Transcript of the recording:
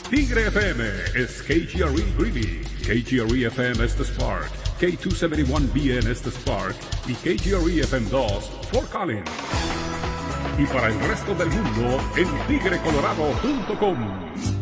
Tigre FM es KGRE Greeley, KGRE FM es The Spark, K271BN es The Spark y KGRE FM 2 Fort Collins. Y para el resto del mundo en tigrecolorado.com.